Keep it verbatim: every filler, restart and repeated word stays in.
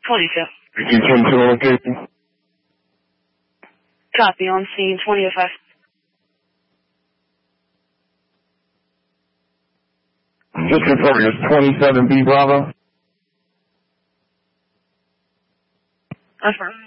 twenty-two. Can you turn to the location? Copy, on scene, twenty oh five. Just reporting as twenty-seven B Bravo. Affirmative.